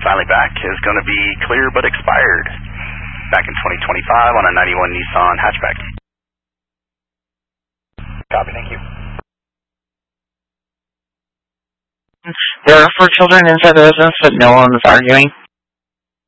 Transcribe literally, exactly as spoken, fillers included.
finally back is going to be clear but expired. Back in twenty twenty-five on a ninety-one Nissan hatchback. Copy, thank you. There are four children inside the residence, but no one was arguing.